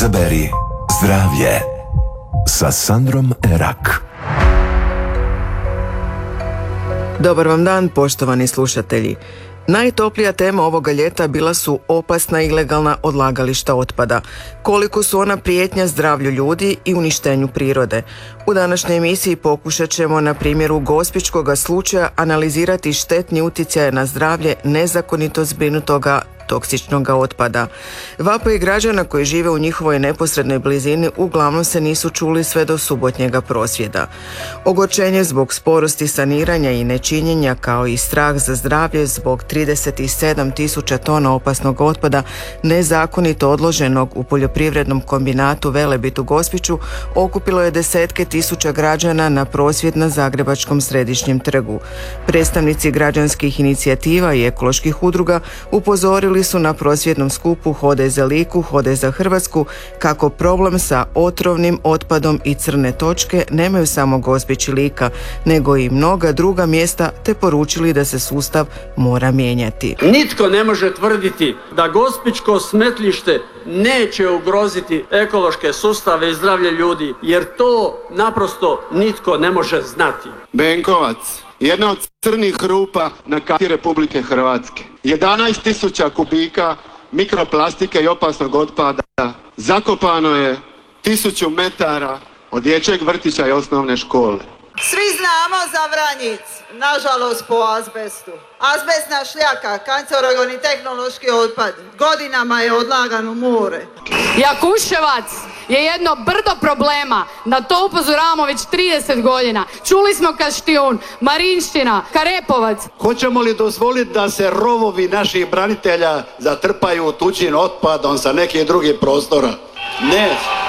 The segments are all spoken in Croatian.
Izaberi zdravlje sa Sandrom Erak. Dobar vam dan, poštovani slušatelji. Najtoplija tema ovoga ljeta bila su opasna ilegalna odlagališta otpada. Koliko su ona prijetnja zdravlju ljudi i uništenju prirode. U današnjoj emisiji pokušat ćemo na primjeru gospićkoga slučaja analizirati štetni utjecaj na zdravlje nezakonito zbrinutoga toksičnog otpada. Vapaji građana koji žive u njihovoj neposrednoj blizini uglavnom se nisu čuli sve do subotnjega prosvjeda. Ogorčenje zbog sporosti saniranja i nečinjenja kao i strah za zdravlje zbog 37.000 tona opasnog otpada nezakonito odloženog u poljoprivrednom kombinatu Velebit u Gospiću okupilo je desetke tisuća građana na prosvjed na Zagrebačkom središnjem trgu. Predstavnici građanskih inicijativa i ekoloških udruga upozorili su na prosvjednom skupu Hodaj za Liku, Hodaj za Hrvatsku kako problem sa otrovnim otpadom i crne točke nemaju samo Gospić i Lika, nego i mnoga druga mjesta, te poručili da se sustav mora mijenjati. Nitko ne može tvrditi da gospićko smetlište neće ugroziti ekološke sustave i zdravlje ljudi, jer to naprosto nitko ne može znati. Benkovac, jedna od crnih rupa na karti Republike Hrvatske. 11.000 kubika mikroplastike i opasnog otpada zakopano je 1000 metara od dječjeg vrtića i osnovne škole. Svi znamo za Vranjic, nažalost po azbestu. Azbestna šljaka, kancerogeni tehnološki otpad, godinama je odlagan u more. Jakuševac je jedno brdo problema, na to upozoravamo već 30 godina. Čuli smo Kaštijun, Marinština, Karepovac. Hoćemo li dozvoliti da se rovovi naših branitelja zatrpaju tuđim otpadom sa nekih drugih prostora? Ne.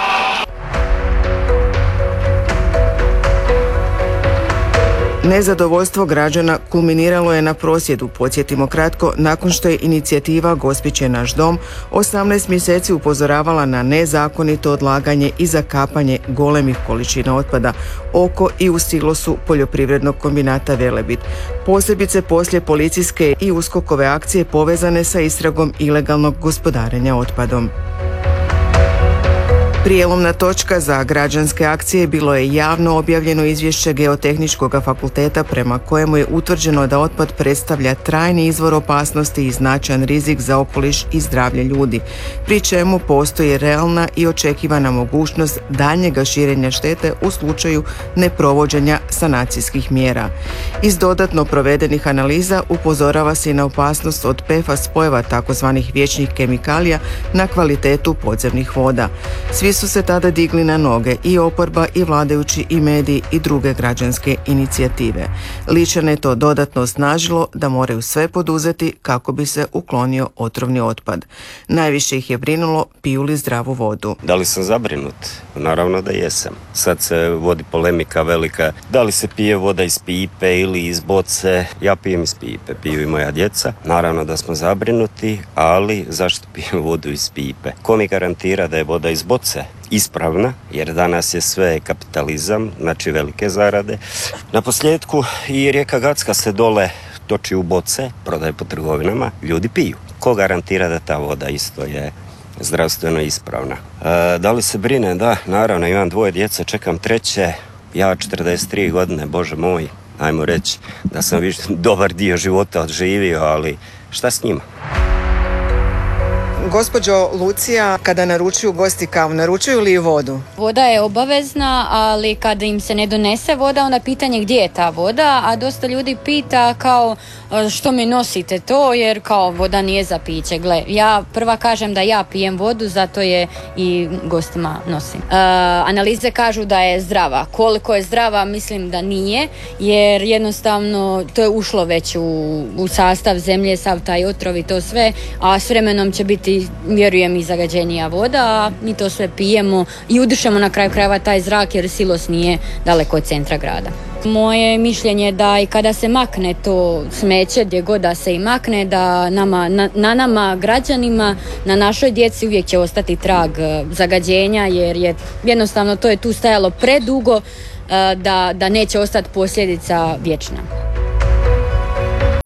Nezadovoljstvo građana kulminiralo je na prosvjedu, podsjetimo kratko, nakon što je inicijativa Gospić je naš dom 18 mjeseci upozoravala na nezakonito odlaganje i zakapanje golemih količina otpada oko i u silosu poljoprivrednog kombinata Velebit, posebice poslije policijske i USKOK-ove akcije povezane sa istragom ilegalnog gospodarenja otpadom. Prijelomna točka za građanske akcije bilo je javno objavljeno izvješće Geotehničkog fakulteta prema kojemu je utvrđeno da otpad predstavlja trajni izvor opasnosti i značajan rizik za okoliš i zdravlje ljudi, pri čemu postoji realna i očekivana mogućnost daljnjega širenja štete u slučaju neprovođenja sanacijskih mjera. Iz dodatno provedenih analiza upozorava se i na opasnost od PFAS spojeva tzv. Vječnih kemikalija na kvalitetu podzemnih voda. Svi su se tada digli na noge, i oporba i vladajući i mediji i druge građanske inicijative. Ličane je to dodatno osnažilo da moraju sve poduzeti kako bi se uklonio otrovni otpad. Najviše ih je brinulo piju li zdravu vodu. Da li sam zabrinut? Naravno da jesam. Sad se vodi polemika velika da li se pije voda iz pipe ili iz boce. Ja pijem iz pipe, piju i moja djeca. Naravno da smo zabrinuti, ali zašto piju vodu iz pipe? Ko mi garantira da je voda iz boce ispravna, jer danas je sve kapitalizam, znači velike zarade. Naposljetku i rijeka Gacka se dole toči u boce, prodaje po trgovinama, ljudi piju. Ko garantira da ta voda isto je zdravstveno ispravna? Da li se brine? Da, naravno, imam 2 djece, čekam 3. Ja 43 godine, Bože moj, ajmo reći da sam više dobar dio života odživio, ali šta s njima? Gospođo Lucija, kada naručuju gosti kavu, naručuju li i vodu? Voda je obavezna, ali kada im se ne donese voda, onda pitanje gdje je ta voda, a dosta ljudi pita kao što mi nosite to, jer kao voda nije za piće. Gle, ja prva kažem da ja pijem vodu, zato je i gostima nosim. Analize kažu da je zdrava. Koliko je zdrava, mislim da nije, jer jednostavno to je ušlo već u sastav zemlje, sav taj otrov i to sve, a s vremenom će biti, vjerujem, i zagađenija voda, a mi to sve pijemo i udišemo na kraju krajeva taj zrak, jer silos nije daleko od centra grada. Moje mišljenje je da i kada se makne to smeće, gdje god da se i makne, da na nama građanima, na našoj djeci uvijek će ostati trag zagađenja, jer je jednostavno to je tu stajalo predugo da neće ostati posljedica vječna.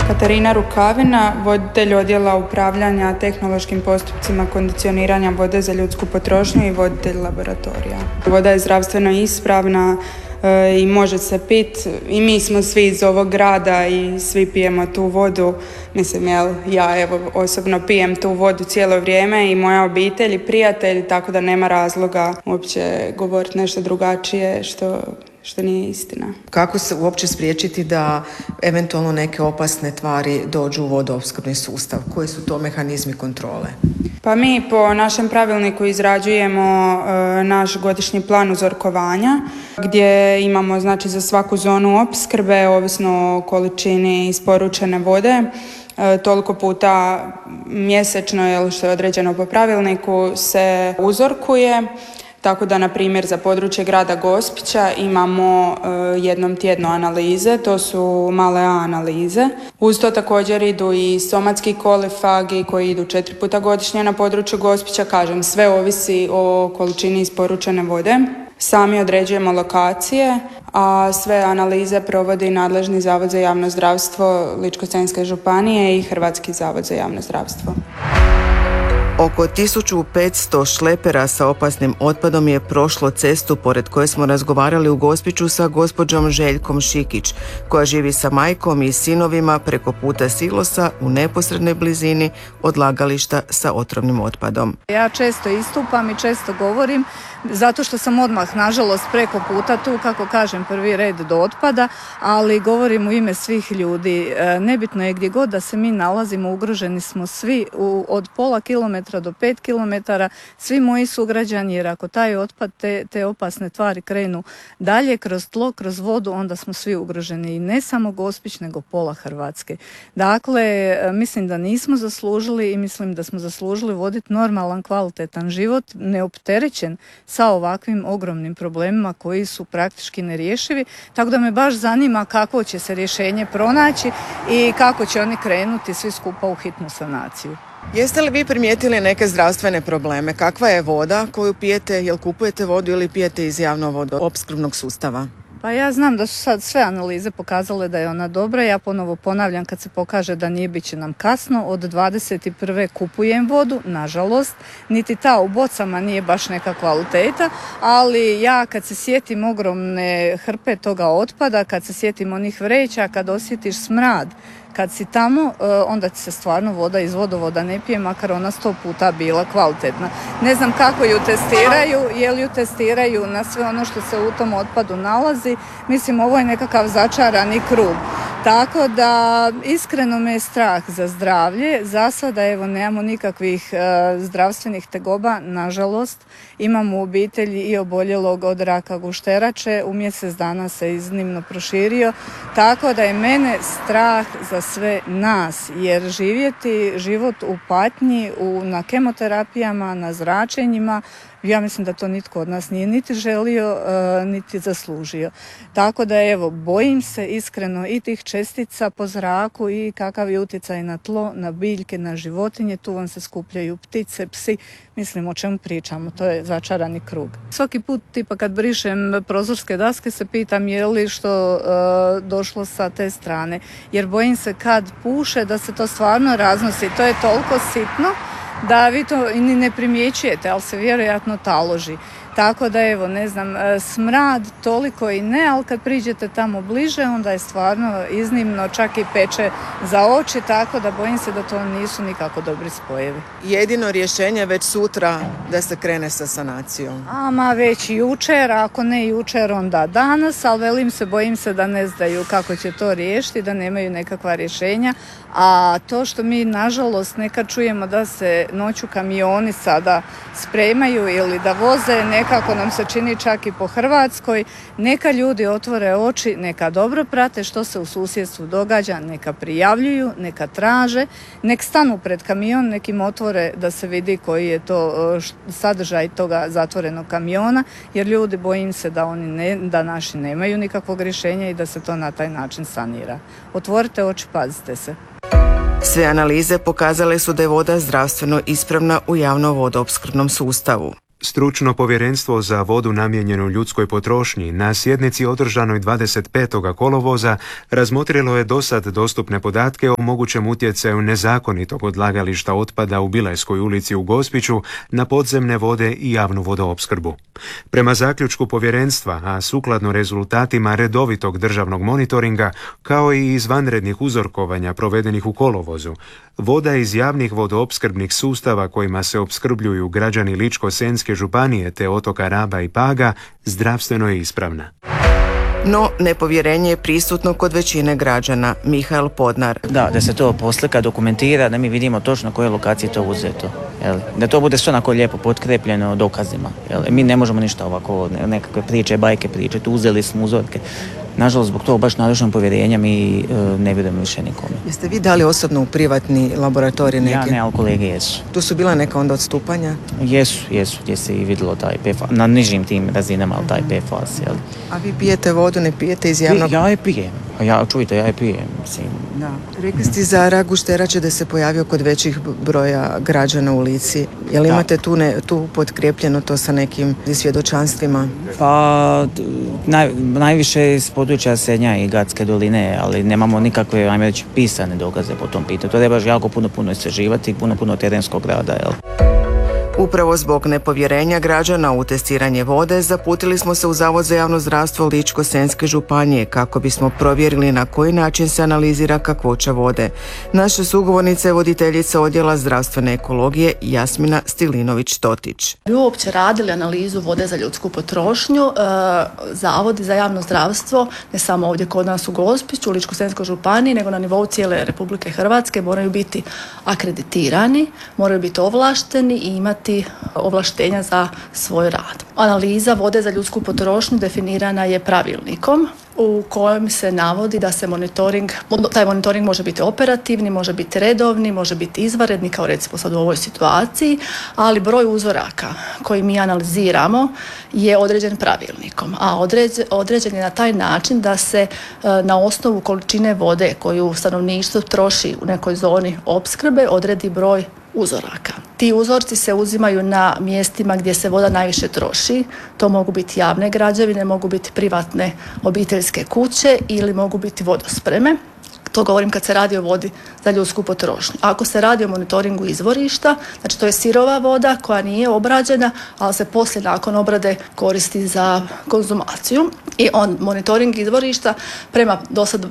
Katarina Rukavina, voditelj odjela upravljanja tehnološkim postupcima kondicioniranja vode za ljudsku potrošnju i voditelj laboratorija. Voda je zdravstveno ispravna i može se piti i mi smo svi iz ovog grada i svi pijemo tu vodu. Mislim, ja osobno pijem tu vodu cijelo vrijeme i moja obitelj i prijatelji, tako da nema razloga uopće govoriti nešto drugačije što nije istina. Kako se uopće spriječiti da eventualno neke opasne tvari dođu u vodoopskrbni sustav? Koji su to mehanizmi kontrole? Pa mi po našem pravilniku izrađujemo naš godišnji plan uzorkovanja gdje imamo znači za svaku zonu opskrbe ovisno o količini isporučene vode toliko puta mjesečno, što je određeno po pravilniku, se uzorkuje. Tako da, na primjer, za područje grada Gospića imamo jednom tjedno analize, to su male A analize. Uz to također idu i somatski kolifagi koji idu 4 puta godišnje na području Gospića. Kažem, sve ovisi o količini isporučene vode. Sami određujemo lokacije, a sve analize provodi nadležni Zavod za javno zdravstvo Ličko-senjske županije i Hrvatski zavod za javno zdravstvo. Oko 1500 šlepera sa opasnim otpadom je prošlo cestu pored koje smo razgovarali u Gospiću sa gospođom Željkom Šikić, koja živi sa majkom i sinovima preko puta silosa u neposrednoj blizini odlagališta sa otrovnim otpadom. Ja često istupam i često govorim zato što sam odmah, nažalost, preko puta tu, kako kažem, prvi red do otpada, ali govorim u ime svih ljudi. Nebitno je gdje god da se mi nalazimo, ugroženi smo svi od pola kilometra do 5 kilometara, svi moji sugrađani, jer ako taj otpad, te opasne tvari krenu dalje kroz tlo, kroz vodu, onda smo svi ugroženi i ne samo Gospić, nego pola Hrvatske. Dakle, mislim da nismo zaslužili i mislim da smo zaslužili voditi normalan, kvalitetan život, neopterećen sa ovakvim ogromnim problemima koji su praktički nerješivi, tako da me baš zanima kako će se rješenje pronaći i kako će oni krenuti svi skupa u hitnu sanaciju. Jeste li vi primijetili neke zdravstvene probleme? Kakva je voda koju pijete? Jel kupujete vodu ili pijete iz javnog vodoopskrbnog sustava? Pa ja znam da su sad sve analize pokazale da je ona dobra. Ja ponovo ponavljam, kad se pokaže da nije, bit će nam kasno. Od 21. kupujem vodu, nažalost. Niti ta u bocama nije baš neka kvaliteta, ali ja kad se sjetim ogromne hrpe toga otpada, kad se sjetim onih vreća, kad osjetiš smrad, kad si tamo, onda ti se stvarno voda iz vodovoda ne pije, makar ona 100 puta bila kvalitetna. Ne znam kako ju testiraju, je li ju testiraju na sve ono što se u tom otpadu nalazi. Mislim, ovo je nekakav začarani krug. Tako da, iskreno me je strah za zdravlje. Za sada, evo, nemamo nikakvih zdravstvenih tegoba, nažalost. Imamo u obitelji i oboljelog od raka gušterače. U mjesec dana se iznimno proširio. Tako da je mene strah za sve nas, jer živjeti život u patnji, na kemoterapijama, na zračenjima, ja mislim da to nitko od nas nije niti želio, niti zaslužio. Tako da, evo, bojim se iskreno i tih čestica po zraku i kakav je utjecaj na tlo, na biljke, na životinje. Tu vam se skupljaju ptice, psi. Mislim, o čemu pričamo, to je začarani krug. Svaki put, tipa kad brišem prozorske daske, se pitam je li što došlo sa te strane. Jer bojim se kad puše da se to stvarno raznosi. To je toliko sitno da vi to ni ne primjećujete, ali se vjerojatno taloži. Tako da, evo, ne znam, smrad toliko i ne, ali kad priđete tamo bliže, onda je stvarno iznimno, čak i peče za oči, tako da bojim se da to nisu nikako dobri spojevi. Jedino rješenje već sutra da se krene sa sanacijom. Ama već jučer, ako ne jučer, onda danas, ali velim se, bojim se da ne znaju kako će to riješiti, da nemaju nekakva rješenja. A to što mi, nažalost, nekad čujemo da se noću kamioni sada spremaju ili da voze, nekako nam se čini čak i po Hrvatskoj. Neka ljudi otvore oči, neka dobro prate što se u susjedstvu događa, neka prijavljuju, neka traže, nek stanu pred kamion, nekim otvore da se vidi koji je to sadržaj toga zatvorenog kamiona, jer ljudi, bojim se da naši nemaju nikakvog rješenja i da se to na taj način sanira. Otvorite oči, pazite se. Sve analize pokazale su da je voda zdravstveno ispravna u javnom vodoopskrbnom sustavu. Stručno povjerenstvo za vodu namijenjenu ljudskoj potrošnji na sjednici održanoj 25. kolovoza razmotrilo je dosad dostupne podatke o mogućem utjecaju nezakonitog odlagališta otpada u Bilajskoj ulici u Gospiću na podzemne vode i javnu vodoopskrbu. Prema zaključku povjerenstva, a sukladno rezultatima redovitog državnog monitoringa, kao i izvanrednih uzorkovanja provedenih u kolovozu, voda iz javnih vodoopskrbnih sustava kojima se opskrbljuju građani Ličko-senjske županije te otoka Raba i Paga zdravstveno je ispravna. No, nepovjerenje je prisutno kod većine građana. Mihael Podnar. Da se to poslika, dokumentira, da mi vidimo točno na koje lokacije to uzeto. Da to bude sve onako lijepo potkrepljeno dokazima. Mi ne možemo ništa ovako, nekakve priče, bajke pričati, uzeli smo uzorke. Nažalost, zbog toga baš narušeno povjerenja mi ne vjerujemo više nikome. Jeste vi dali osobno u privatni laboratorij neke? Ja ne, ali kolege jesu. Tu su bila neka onda odstupanja? Jesu, gdje se i vidjelo taj PFAS, na nižim tim razinama, ali taj PFAS. A vi pijete vodu, ne pijete iz javnog? Ja je pijem. Ja je pijem. Da. Rekli ste za rak gušterače da se pojavio kod većih broja građana u Lici. Jel imate tu potkrepljeno to sa nekim svjedočanstvima? Pa najviše iz područja Senja i Gatske doline, ali nemamo nikakve, ajme reći, pisane dokaze po tom pitanju. To treba jako puno istraživati, puno terenskog rada, Upravo zbog nepovjerenja građana u testiranje vode zaputili smo se u Zavod za javno zdravstvo Ličko-senjske županije kako bismo provjerili na koji način se analizira kakvoća vode. Naša sugovornica je voditeljica odjela zdravstvene ekologije Jasmina Stilinović-Totić. Vi uopće radili analizu vode za ljudsku potrošnju. Zavodi za javno zdravstvo, ne samo ovdje kod nas u Gospiću, u Ličko-senjskoj županiji, nego na nivou cijele Republike Hrvatske moraju biti akreditirani, moraju biti ovlašteni i imati ovlaštenja za svoj rad. Analiza vode za ljudsku potrošnju definirana je pravilnikom u kojem se navodi da se taj monitoring može biti operativni, može biti redovni, može biti izvanredni, kao recimo sad u ovoj situaciji, ali broj uzoraka koji mi analiziramo je određen pravilnikom, a određen je na taj način da se na osnovu količine vode koju stanovništvo troši u nekoj zoni opskrbe odredi broj uzoraka. Ti uzorci se uzimaju na mjestima gdje se voda najviše troši. To mogu biti javne građevine, mogu biti privatne obiteljske kuće ili mogu biti vodospreme. To govorim kad se radi o vodi za ljudsku potrošnju. Ako se radi o monitoringu izvorišta, znači to je sirova voda koja nije obrađena, ali se poslije nakon obrade koristi za konzumaciju. I monitoring izvorišta prema dosad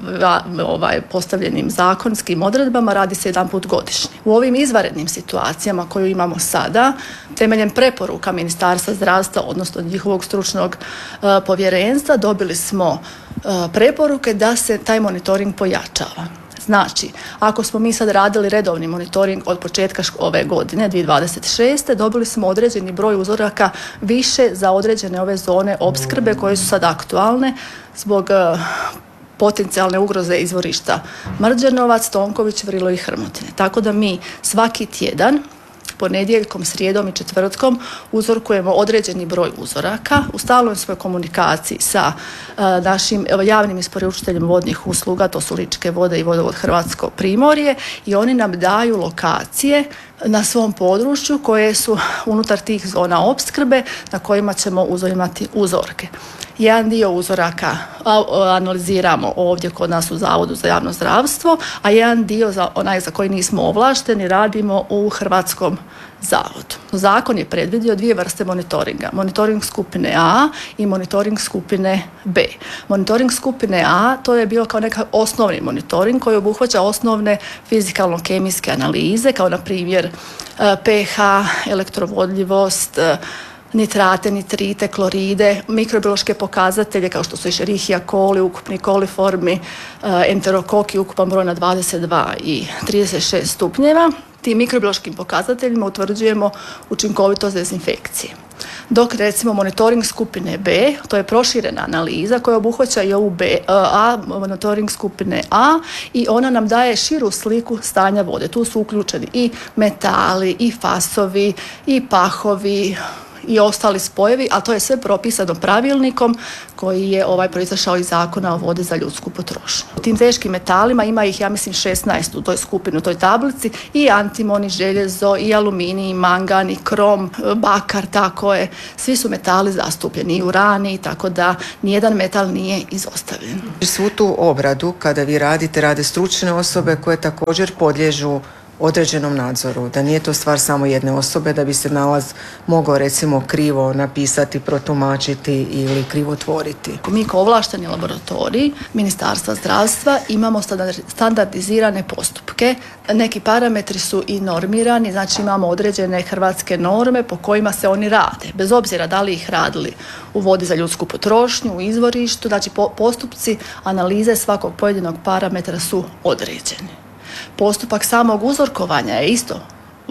postavljenim zakonskim odredbama radi se jedan put godišnje. U ovim izvanrednim situacijama koju imamo sada, temeljem preporuka Ministarstva zdravstva, odnosno njihovog stručnog povjerenstva, dobili smo preporuke da se taj monitoring pojačava. Znači, ako smo mi sad radili redovni monitoring od početka ove godine, 2026. dobili smo određeni broj uzoraka više za određene ove zone opskrbe koje su sad aktualne zbog potencijalne ugroze izvorišta Mrđenovac, Tonković, Vrilo i Hrmotine. Tako da mi svaki tjedan, ponedjeljkom, srijedom i četvrtkom uzorkujemo određeni broj uzoraka. U stalnoj svoj komunikaciji sa našim javnim isporučiteljem vodnih usluga, to su Ličke vode i Vodovod Hrvatsko Primorje, i oni nam daju lokacije na svom području koje su unutar tih zona opskrbe na kojima ćemo uzimati uzorke. Jedan dio uzoraka analiziramo ovdje kod nas u Zavodu za javno zdravstvo, a jedan dio za koji nismo ovlašteni radimo u Hrvatskom zavodu. Zakon je predvidio dvije vrste monitoringa. Monitoring skupine A i monitoring skupine B. Monitoring skupine A to je bio kao nekakav osnovni monitoring koji obuhvaća osnovne fizikalno-kemijske analize, kao na primjer pH, elektrovodljivost, nitrate, nitrite, kloride, mikrobiološke pokazatelje kao što su Escherichia coli, ukupni koliformi, enterokoki, ukupan broj na 22 i 36 stupnjeva. Tim mikrobiološkim pokazateljima utvrđujemo učinkovitost dezinfekcije. Dok recimo monitoring skupine B, to je proširena analiza koja obuhvaća i ovu monitoring skupine A, i ona nam daje širu sliku stanja vode. Tu su uključeni i metali, i fasovi, i pahovi, i ostali spojevi, a to je sve propisano pravilnikom koji je proizašao iz Zakona o vodi za ljudsku potrošnju. U tim teškim metalima ima ih, ja mislim, 16 u toj skupini, u toj tablici, i antimon, i željezo, i aluminij, i mangan, i krom, bakar, tako je. Svi su metali zastupljeni, i urani, tako da nijedan metal nije izostavljen. Svu tu obradu, kada vi rade stručne osobe koje također podliježu određenom nadzoru, da nije to stvar samo jedne osobe, da bi se nalaz mogao recimo krivo napisati, protumačiti ili krivo tvoriti. Mi kao ovlašteni laboratoriji Ministarstva zdravstva imamo standardizirane postupke. Neki parametri su i normirani, znači imamo određene hrvatske norme po kojima se oni rade, bez obzira da li ih radili u vodi za ljudsku potrošnju, u izvorištu, znači postupci analize svakog pojedinog parametra su određeni. Postupak samog uzorkovanja je isto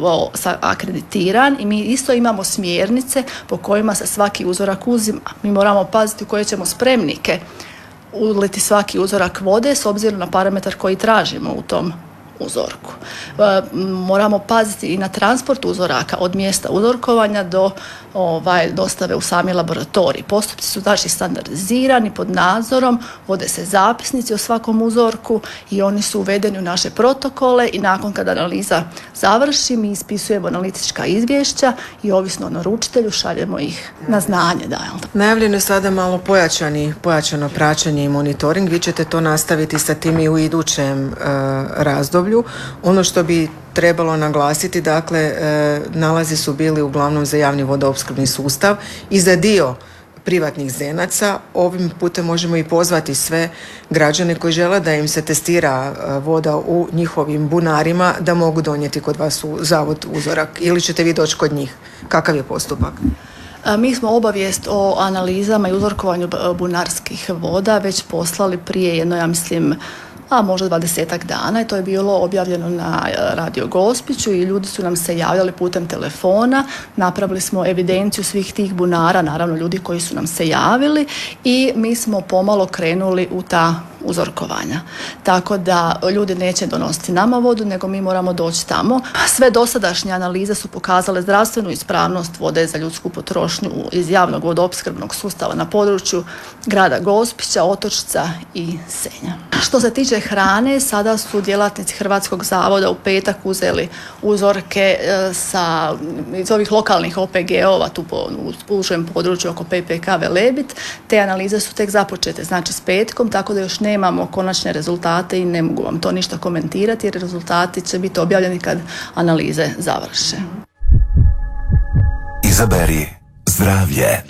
akreditiran i mi isto imamo smjernice po kojima se svaki uzorak uzima. Mi moramo paziti u koje ćemo spremnike uliti svaki uzorak vode s obzirom na parametar koji tražimo u tom uzorku. Moramo paziti i na transport uzoraka od mjesta uzorkovanja do dostave u sami laboratorij. Postupci su znači standardizirani pod nadzorom, vode se zapisnici o svakom uzorku i oni su uvedeni u naše protokole i nakon kada analiza završi mi ispisujemo analitička izvješća i ovisno o naručitelju šaljemo ih na znanje. Najavljeno je sada malo pojačano praćenje i monitoring. Vi ćete to nastaviti sa tim i u idućem razdoblju. Ono što bi trebalo naglasiti, dakle, nalazi su bili uglavnom za javni vodoopskrbni sustav i za dio privatnih zdenaca. Ovim putem možemo i pozvati sve građane koji žele da im se testira voda u njihovim bunarima, da mogu donijeti kod vas u zavod uzorak ili ćete vi doći kod njih. Kakav je postupak? Mi smo obavijest o analizama i uzorkovanju bunarskih voda već poslali prije jedno, ja mislim, možda 20-ak dana i to je bilo objavljeno na Radio Gospiću i ljudi su nam se javljali putem telefona. Napravili smo evidenciju svih tih bunara, naravno ljudi koji su nam se javili i mi smo pomalo krenuli u ta uzorkovanja. Tako da ljudi neće donositi nama vodu, nego mi moramo doći tamo. Sve dosadašnje analize su pokazale zdravstvenu ispravnost vode za ljudsku potrošnju iz javnog vodoopskrbnog sustava na području grada Gospića, Otočca i Senja. Što se tiče hrane, sada su djelatnici Hrvatskog zavoda u petak uzeli uzorke iz ovih lokalnih OPG-ova tu u užem području oko PPK Velebit. Te analize su tek započete, znači s petkom, tako da još nemamo konačne rezultate i ne mogu vam to ništa komentirati jer rezultati će biti objavljeni kad analize završe. Izaberi zdravlje.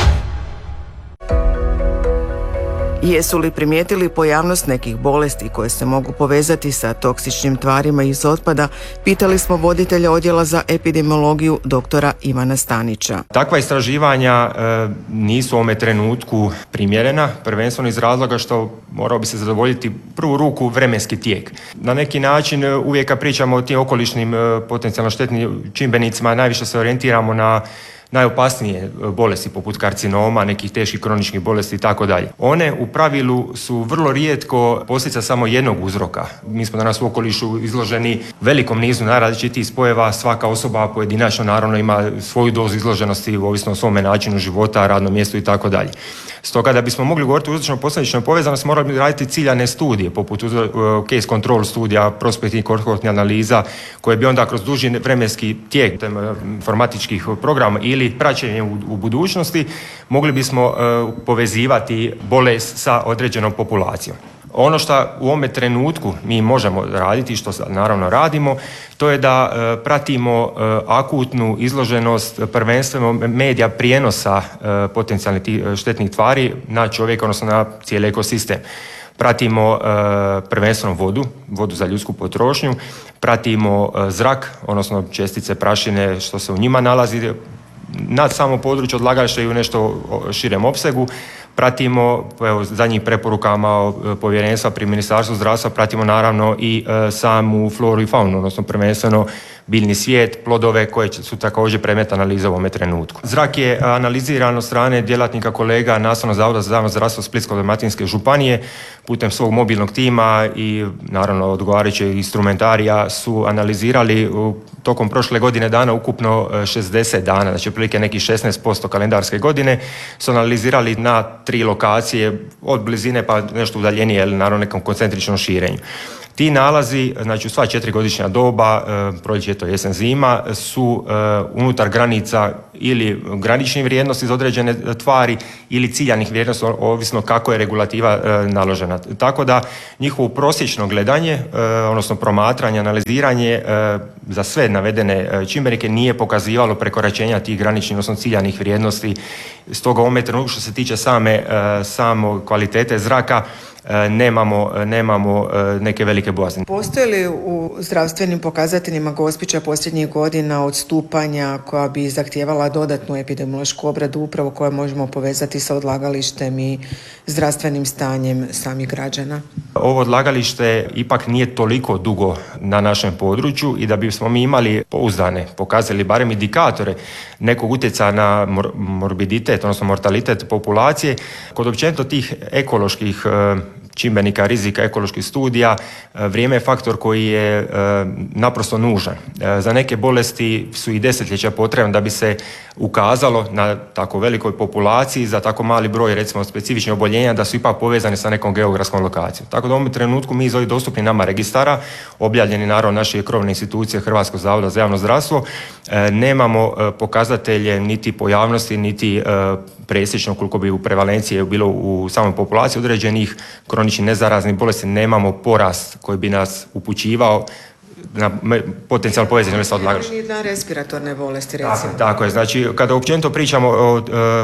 Jesu li primijetili pojavnost nekih bolesti koje se mogu povezati sa toksičnim tvarima iz otpada? Pitali smo voditelja odjela za epidemiologiju doktora Ivana Stanića. Takva istraživanja nisu u ovome trenutku primjerena, prvenstveno iz razloga što morao bi se zadovoljiti prvu ruku vremenski tijek. Na neki način uvijek kad pričamo o tim okolišnim potencijalno štetnim čimbenicima najviše se orijentiramo na najopasnije bolesti poput karcinoma, nekih teških kroničnih bolesti i tako dalje. One u pravilu su vrlo rijetko posljedica samo jednog uzroka. Mi smo danas u okolišu izloženi velikom nizu najrazličitijih spojeva, svaka osoba pojedinačno naravno ima svoju dozu izloženosti ovisno o svome načinu života, radnom mjestu i tako dalje. Stoga da bismo mogli govoriti o uzročno-posljedičnoj povezanosti morali bi raditi ciljane studije poput case control studija, prospektnih kohortnih analiza koje bi onda kroz duži vremenski tijek informatičkih programa ili praćenje u budućnosti mogli bismo povezivati bolest sa određenom populacijom. Ono što u ovome trenutku mi možemo raditi, što naravno radimo, to je da pratimo akutnu izloženost prvenstveno medija prijenosa potencijalnih štetnih tvari na čovjeka, odnosno na cijeli ekosistem. Pratimo prvenstveno vodu za ljudsku potrošnju, pratimo zrak, odnosno čestice prašine što se u njima nalazi na samo područje odlagališta i u nešto širem opsegu. Pratimo, zadnjih preporukama povjerenstva pri Ministarstvu zdravstva, pratimo naravno i samu floru i faunu, odnosno prvenstveno biljni svijet, plodove koje su također predmet analize u ovome trenutku. Zrak je analiziran od strane djelatnika kolega Nastavnog zavoda za javno zdravstvo Splitsko-dalmatinske županije putem svog mobilnog tima i naravno odgovarajućeg instrumentarija su analizirali tokom prošle godine dana ukupno 60 dana, znači otprilike nekih 16% kalendarske godine su analizirali na 3 lokacije od blizine pa nešto udaljenije, ali naravno nekom koncentričnom širenju. Ti nalazi, znači u sva 4 godišnja doba, proljeće, ljeto, jesen, zima, su unutar granica ili graničnih vrijednosti za određene tvari ili ciljanih vrijednosti, ovisno kako je regulativa naložena. Tako da njihovo prosječno gledanje, odnosno promatranje, analiziranje za sve navedene čimbenike nije pokazivalo prekoračenja tih graničnih, odnosno ciljanih vrijednosti. Stoga u ovome trenutku što se tiče same kvalitete zraka, nemamo neke velike bojazni. Postoje li u zdravstvenim pokazateljima Gospića posljednjih godina odstupanja koja bi zahtijevala dodatnu epidemiološku obradu upravo koje možemo povezati sa odlagalištem i zdravstvenim stanjem samih građana? Ovo odlagalište ipak nije toliko dugo na našem području i da bismo mi imali pouzdane pokazali barem indikatore nekog utjecaja na morbiditet, odnosno mortalitet populacije, kod općenito tih ekoloških čimbenika rizika ekoloških studija, vrijeme je faktor koji je naprosto nužan. Za neke bolesti su i desetljeća potrebna da bi se ukazalo na tako velikoj populaciji, za tako mali broj recimo specifičnih oboljenja da su ipak povezani sa nekom geografskom lokacijom. Tako da u ovom trenutku mi iz ovih dostupnih nama registara, objavljeni naravno naše krovne institucije Hrvatskog zavoda za javno zdravstvo, nemamo pokazatelje niti pojavnosti, niti presječno koliko bi u prevalencije bilo u samoj populaciji određenih kroničnih nezaraznih bolesti, nemamo porast koji bi nas upućivao na potencijalno povezanje sa odlagalištem. I na respiratorne bolesti, recimo. Tako je, znači kada općenito pričamo o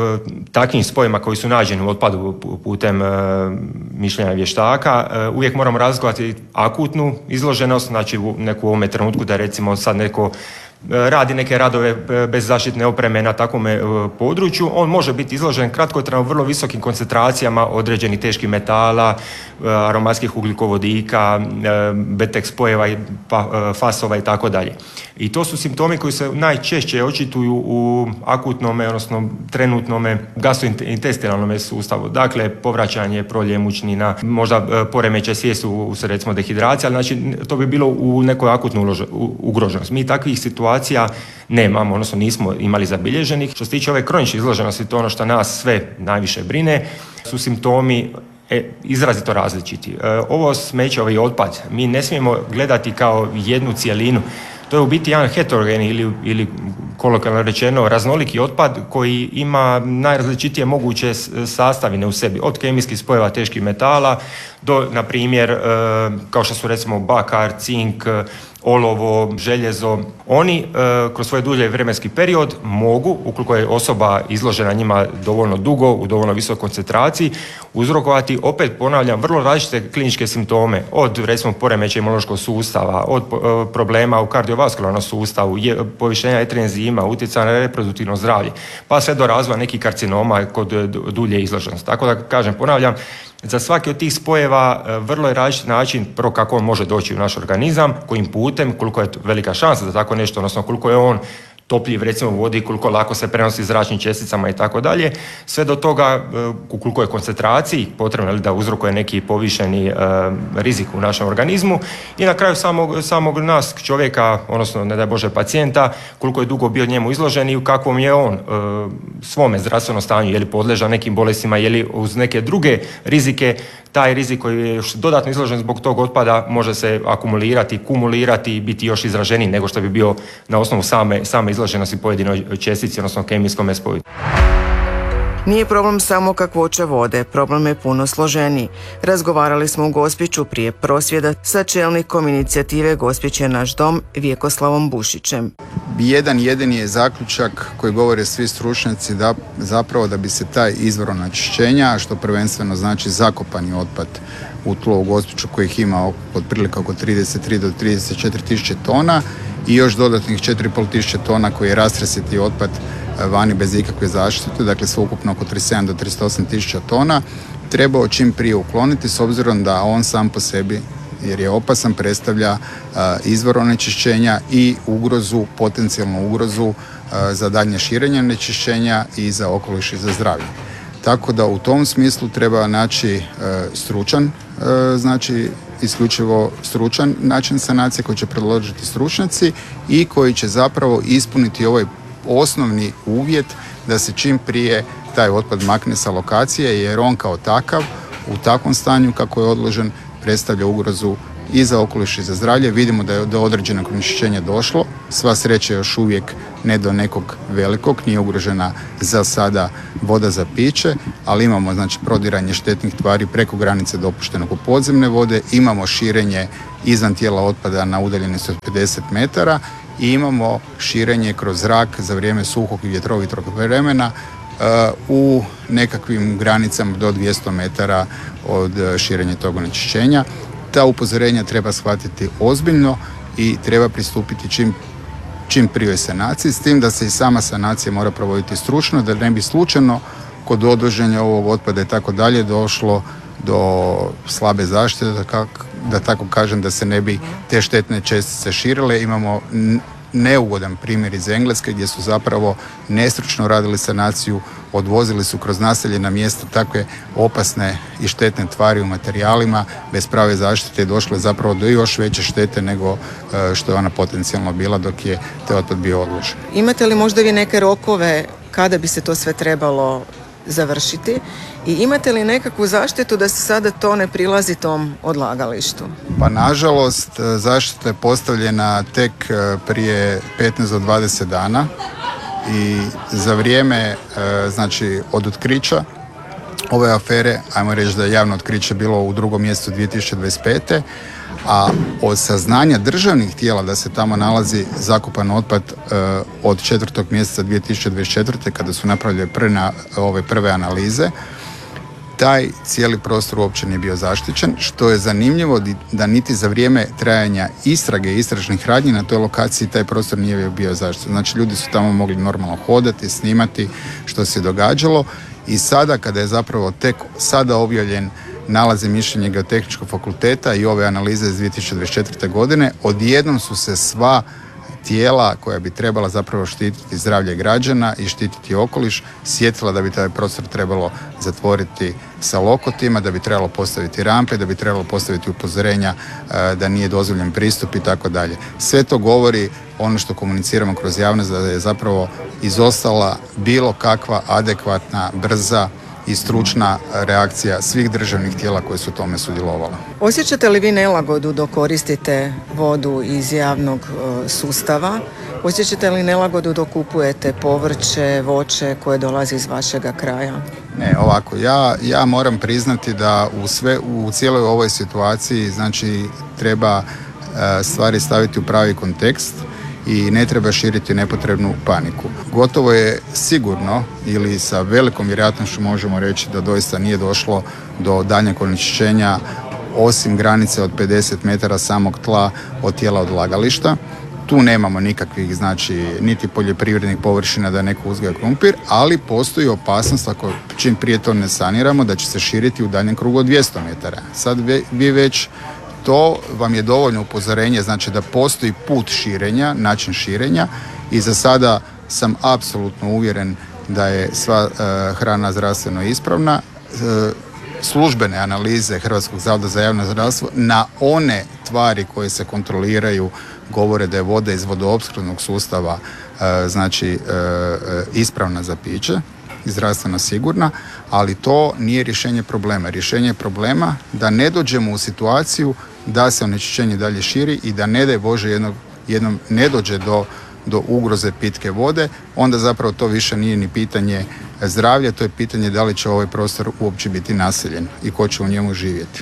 takvim spojima koji su nađeni u otpadu putem mišljenja vještaka, uvijek moramo razlikovati akutnu izloženost, znači u neku ovome trenutku da recimo sad neko radi neke radove bez zaštitne opreme na takvom području, on može biti izložen kratkotrajno vrlo visokim koncentracijama određenih teških metala, aromatskih ugljikovodika, betek spojeva, fasova i tako dalje. I to su simptomi koji se najčešće očituju u akutnome, odnosno trenutnome gastrointestinalnom sustavu. Dakle, povraćanje, proljev mučnina, možda poremećaj svijesti usred recimo dehidracije, ali znači to bi bilo u nekoj akutnoj ugroženosti. Mi takvih situacija nemamo, odnosno nismo imali zabilježenih. Što se tiče ove kronične izloženosti, to ono što nas sve najviše brine, su simptomi izrazito različiti. Ovo smeće, ovaj otpad, mi ne smijemo gledati kao jednu cjelinu. To je u biti jedan heterogeni ili kolokvijalno rečeno raznoliki otpad koji ima najrazličitije moguće sastavine u sebi, od kemijskih spojeva teških metala do, na primjer, kao što su recimo bakar, cink, olovo, željezo. Oni kroz svoj dulje vremenski period mogu, ukoliko je osoba izložena njima dovoljno dugo, u dovoljno visokoj koncentraciji, uzrokovati, opet ponavljam, vrlo različite kliničke simptome, od recimo poremećaja imunološkog sustava, od problema u kardiovaskularnom sustavu, povišenja enzima, utjecaja na reproduktivno zdravlje, pa sve do razvoja nekih karcinoma kod dulje izloženosti. Tako da kažem, ponavljam, za svaki od tih spojeva vrlo je različit način prvo kako on može doći u naš organizam, kojim putem, koliko je velika šansa za tako nešto, odnosno koliko je on topljiv recimo u vodi, koliko lako se prenosi zračnim česticama i tako dalje, sve do toga koliko je koncentraciji potrebno da uzrokuje neki povišeni rizik u našem organizmu i na kraju samog nas čovjeka, odnosno ne daj Bože pacijenta, koliko je dugo bio njemu izložen i u kakvom je on svome zdravstvenom stanju, je li podležan nekim bolestima, je li uz neke druge rizike, taj rizik koji je još dodatno izložen zbog tog otpada može se akumulirati, kumulirati i biti još izraženiji nego što bi bio na osnovu same izloženosti pojedinoj čestici, odnosno kemijskom spoju. Nije problem samo kakvoća vode, problem je puno složeniji. Razgovarali smo u Gospiću prije prosvjeda sa čelnikom inicijative Gospić je naš dom, Vjekoslavom Bušićem. Jedan jedini je zaključak koji govore svi stručnjaci da zapravo da bi se taj izvor onečišćenja, što prvenstveno znači zakopani otpad u tlo u Gospiću kojih ima otprilike oko 33 do 34 tisuće tona i još dodatnih 4,5 tisuće tona koji je rastresiti otpad vani bez ikakve zaštite, dakle sveukupno oko 37 do 38 tisuća tona, trebao čim prije ukloniti s obzirom da on sam po sebi jer je opasan, predstavlja izvor onečišćenja i ugrozu, potencijalnu ugrozu za daljnje širenje onečišćenja i za okoliš i za zdravlje. Tako da u tom smislu treba naći stručan, znači isključivo stručan način sanacije koji će predložiti stručnjaci i koji će zapravo ispuniti ovaj osnovni uvjet da se čim prije taj otpad makne sa lokacije, jer on kao takav u takvom stanju kako je odložen predstavlja ugrozu i za okoliš i za zdravlje. Vidimo da je do određenog onečišćenja došlo. Sva sreća još uvijek ne do nekog velikog, nije ugrožena za sada voda za piće, ali imamo znači prodiranje štetnih tvari preko granice dopuštenog u podzemne vode, imamo širenje izvan tijela otpada na udaljenosti od 50 metara i imamo širenje kroz zrak za vrijeme suhog i vjetrovitog vremena u nekakvim granicama do 200 metara od širenja tog onečišćenja. Ta upozorenja treba shvatiti ozbiljno i treba pristupiti čim prije sanaciji, s tim da se i sama sanacija mora provoditi stručno, da ne bi slučajno kod odvoženja ovog otpada i tako dalje došlo do slabe zaštite, da tako kažem, da se ne bi te štetne čestice širile. Imamo neugodan primjer iz Engleske gdje su zapravo nestručno radili sanaciju, odvozili su kroz naseljena mjesta takve opasne i štetne tvari u materijalima bez prave zaštite i došlo je zapravo do još veće štete nego što je ona potencijalno bila dok je taj otpad bio odložen. Imate li možda vi neke rokove kada bi se to sve trebalo završiti i imate li nekakvu zaštitu da se sada to ne prilazi tom odlagalištu? Pa nažalost zaštita je postavljena tek prije 15 do 20 dana i za vrijeme znači od otkrića ove afere, ajmo reći da je javno otkriće bilo u 2. mjesecu 2025. a od saznanja državnih tijela da se tamo nalazi zakopan otpad od 4. mjeseca 2024. kada su napravljene prve analize, taj cijeli prostor uopće nije bio zaštićen, što je zanimljivo da niti za vrijeme trajanja istrage i istražnih radnji na toj lokaciji taj prostor nije bio zaštićen. Znači ljudi su tamo mogli normalno hodati, snimati što se događalo i sada kada je zapravo tek sada objavljen nalaze mišljenja Geotehničkog fakulteta i ove analize iz 2024. godine, odjednom su se sva tijela koja bi trebala zapravo štititi zdravlje građana i štititi okoliš sjetila da bi taj prostor trebalo zatvoriti sa lokotima, da bi trebalo postaviti rampe, da bi trebalo postaviti upozorenja da nije dozvoljen pristup i tako dalje. Sve to govori ono što komuniciramo kroz javnost, da je zapravo izostala bilo kakva adekvatna, brza i stručna reakcija svih državnih tijela koje su u tome sudjelovala. Osjećate li vi nelagodu dok koristite vodu iz javnog sustava? Osjećate li nelagodu dok kupujete povrće, voće koje dolazi iz vašega kraja? Ne, ovako, ja moram priznati da u cijeloj ovoj situaciji znači treba stvari staviti u pravi kontekst i ne treba širiti nepotrebnu paniku. Gotovo je sigurno ili sa velikom vjerojatnošću možemo reći da doista nije došlo do daljnjeg onečišćenja osim granice od 50 metara samog tla od tijela odlagališta. Tu nemamo nikakvih, znači, niti poljoprivrednih površina da neko uzgaja krumpir, ali postoji opasnost ako čim prije to ne saniramo da će se širiti u daljnjem krugu od 200 metara. Sad vi već to vam je dovoljno upozorenje, znači da postoji put širenja, način širenja i za sada sam apsolutno uvjeren da je sva hrana zdravstveno ispravna. Službene analize Hrvatskog zavoda za javno zdravstvo na one tvari koje se kontroliraju govore da je voda iz vodoopskrbnog sustava znači ispravna za piće i zdravstveno sigurna, ali to nije rješenje problema. Rješenje je problema da ne dođemo u situaciju da se onečišćenje dalje širi i da ne daj Bože jednom ne dođe do ugroze pitke vode, onda zapravo to više nije ni pitanje zdravlja, to je pitanje da li će ovaj prostor uopće biti naseljen i ko će u njemu živjeti.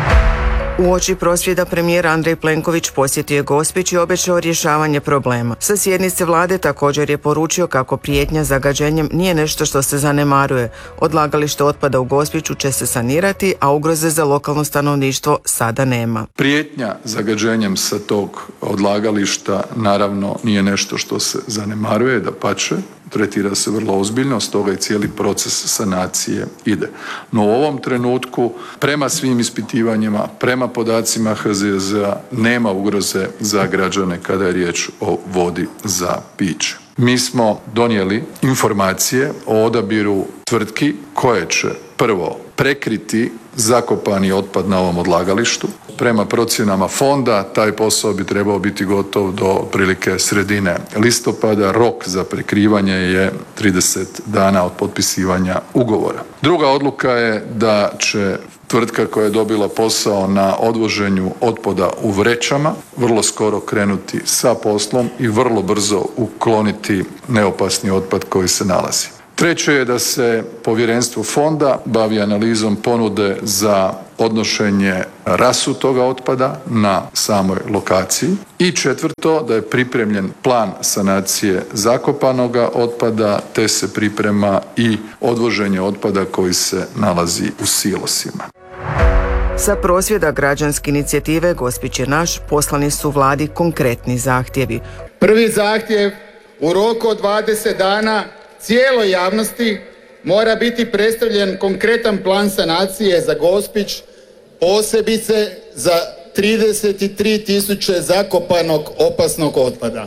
Uoči prosvjeda premijer Andrej Plenković posjetio je Gospić i obećao rješavanje problema. Sa sjednice vlade također je poručio kako prijetnja zagađenjem nije nešto što se zanemaruje. Odlagalište otpada u Gospiću će se sanirati, a ugroze za lokalno stanovništvo sada nema. Prijetnja zagađenjem sa tog odlagališta naravno nije nešto što se zanemaruje, dapače. tretira se vrlo ozbiljno, stoga i cijeli proces sanacije ide. No u ovom trenutku, prema svim ispitivanjima, prema podacima HZZ-a, nema ugroze za građane kada je riječ o vodi za piće. Mi smo donijeli informacije o odabiru tvrtki koje će prvo prekriti zakopani otpad na ovom odlagalištu. Prema procjenama fonda taj posao bi trebao biti gotov do otprilike sredine listopada. Rok za prekrivanje je 30 dana od potpisivanja ugovora. Druga odluka je da će tvrtka koja je dobila posao na odvoženju otpada u vrećama vrlo skoro krenuti sa poslom i vrlo brzo ukloniti neopasni otpad koji se nalazi. Treće je da se povjerenstvo fonda bavi analizom ponude za odnošenje rasutoga otpada na samoj lokaciji. I četvrto, da je pripremljen plan sanacije zakopanoga otpada, te se priprema i odvoženje otpada koji se nalazi u silosima. Sa prosvjeda građanske inicijative Gospić je naš poslani su vladi konkretni zahtjevi. Prvi zahtjev, u roku od 20 dana cijeloj javnosti mora biti predstavljen konkretan plan sanacije za Gospić, posebice za 33.000 zakopanog opasnog otpada.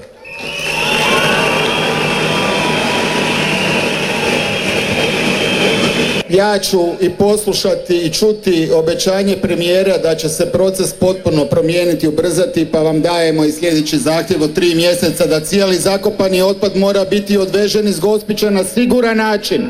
Ja ću i poslušati i čuti obećanje premijera da će se proces potpuno promijeniti, ubrzati, pa vam dajemo i sljedeći zahtjev od 3 mjeseca da cijeli zakopani otpad mora biti odvežen iz Gospića na siguran način.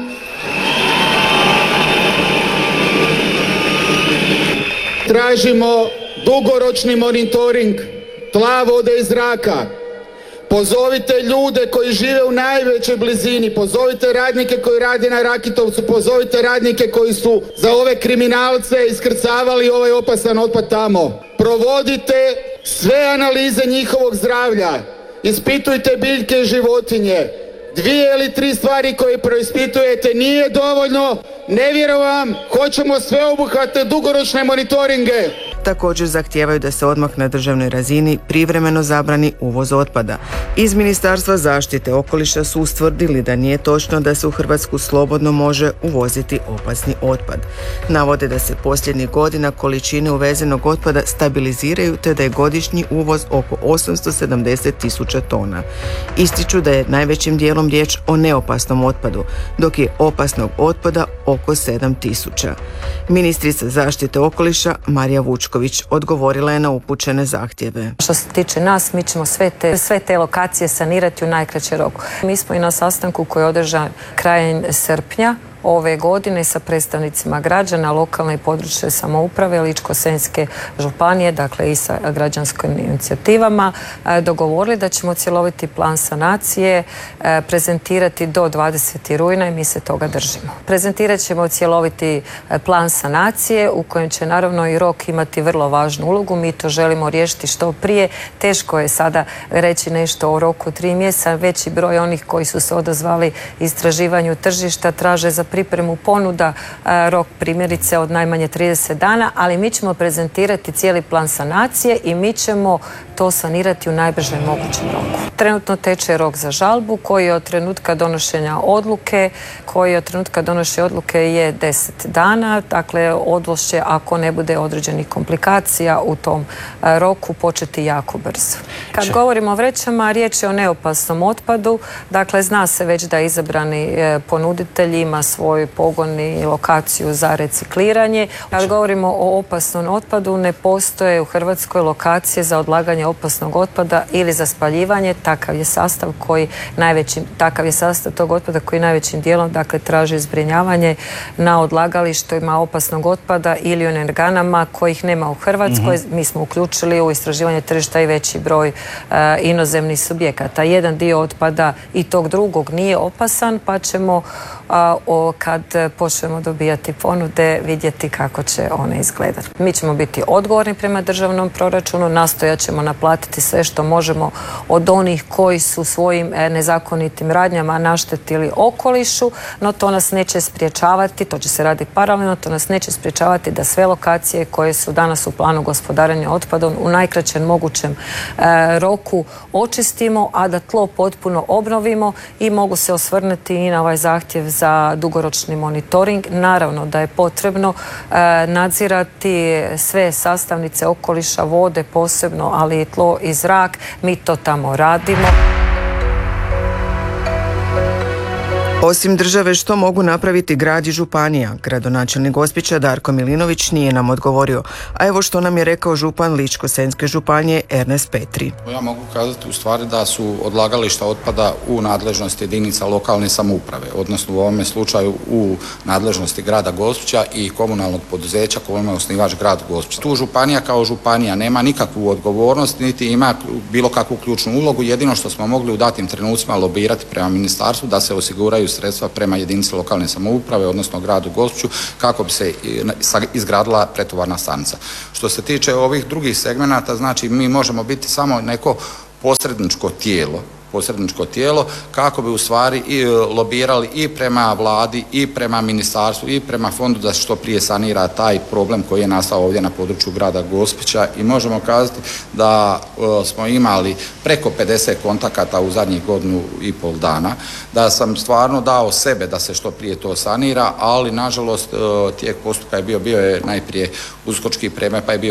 Tražimo dugoročni monitoring tla, vode i zraka. Pozovite ljude koji žive u najvećoj blizini, pozovite radnike koji rade na Rakitovcu, pozovite radnike koji su za ove kriminalce iskrcavali ovaj opasan otpad tamo. Provodite sve analize njihovog zdravlja, ispitujte biljke i životinje. 2 ili 3 stvari koje preispitujete nije dovoljno, ne vjerujem, hoćemo sveobuhvatne dugoročne monitoringe. Također zahtijevaju da se odmah na državnoj razini privremeno zabrani uvoz otpada. Iz Ministarstva zaštite okoliša su ustvrdili da nije točno da se u Hrvatsku slobodno može uvoziti opasni otpad. Navode da se posljednjih godina količine uvezenog otpada stabiliziraju te da je godišnji uvoz oko 870.000 tona. Ističu da je najvećim dijelom riječ o neopasnom otpadu, dok je opasnog otpada oko 7.000. Ministrica zaštite okoliša Marija Vučković odgovorila je na upućene zahtjeve. Što se tiče nas, mi ćemo sve te lokacije sanirati u najkraćem roku. Mi smo i na sastanku koji je održan krajem srpnja ove godine sa predstavnicima građana, lokalne i područne samouprave Ličko-senjske županije, dakle i sa građanskim inicijativama, dogovorili da ćemo cjeloviti plan sanacije prezentirati do 20. rujna i mi se toga držimo. Prezentirat ćemo cjeloviti plan sanacije u kojem će naravno i rok imati vrlo važnu ulogu. Mi to želimo riješiti što prije. Teško je sada reći nešto o roku 3 mjeseca. Veći broj onih koji su se odazvali istraživanju tržišta traže za pripremu ponuda rok primjerice od najmanje 30 dana, ali mi ćemo prezentirati cijeli plan sanacije i mi ćemo to sanirati u najbržem mogućem roku. Trenutno teče rok za žalbu koji je od trenutka donošenja odluke, je 10 dana, dakle odvoz će, ako ne bude određenih komplikacija u tom roku, početi jako brzo. Kad govorimo o vrećama, riječ je o neopasnom otpadu, dakle zna se već da izabrani ponuditelj ima svoj pogon i lokaciju za recikliranje. Kad govorimo o opasnom otpadu, ne postoje u Hrvatskoj lokacije za odlaganje opasnog otpada ili za spaljivanje. Takav je sastav tog otpada koji najvećim dijelom dakle traži zbrinjavanje na odlagalištima opasnog otpada ili u energanama kojih nema u Hrvatskoj. Mi smo uključili u istraživanje tržišta i veći broj inozemnih subjekata. Jedan dio otpada i tog drugog nije opasan, pa ćemo evo kad počnemo dobijati ponude vidjeti kako će one izgledati. Mi ćemo biti odgovorni prema državnom proračunu, nastojat ćemo naplatiti sve što možemo od onih koji su svojim nezakonitim radnjama naštetili okolišu, no to nas neće spriječavati, to će se raditi paralelno, to nas neće spriječavati da sve lokacije koje su danas u planu gospodarenja otpadom u najkraćem mogućem roku očistimo, a da tlo potpuno obnovimo i mogu se osvrnuti i na ovaj zahtjev za dugoročni monitoring. Naravno da je potrebno nadzirati sve sastavnice okoliša, vode posebno, ali i tlo i zrak. Mi to tamo radimo. Osim države, što mogu napraviti grad i županija? Gradonačelnik Gospića Darko Milinović nije nam odgovorio, a evo što nam je rekao župan Ličko-senjske županije Ernest Petri. Ja mogu kazati u stvari da su odlagališta otpada u nadležnosti jedinica lokalne samouprave, odnosno u ovome slučaju u nadležnosti grada Gospića i komunalnog poduzeća kojima je osnivač grad Gospić. Tu županija kao županija nema nikakvu odgovornost, niti ima bilo kakvu ključnu ulogu, jedino što smo mogli u datim trenucima lobirati prema ministarstvu da se osiguraju sredstva prema jedinici lokalne samouprave, odnosno gradu Gospiću, kako bi se izgradila pretovarna stanica. Što se tiče ovih drugih segmenata, znači mi možemo biti samo neko posredničko tijelo kako bi u stvari i lobirali i prema vladi i prema ministarstvu i prema fondu da što prije sanira taj problem koji je nastao ovdje na području grada Gospića i možemo kazati da smo imali preko 50 kontakata u zadnjih 1,5 dana, da sam stvarno dao sebe da se što prije to sanira, ali nažalost tijek postupka je bio je najprije uskočki predmet, pa je bio